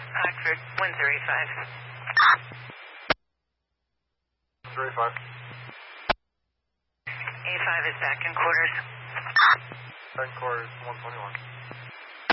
Oxford, 135. 135. A5 is back in quarters. Back in quarters, 121.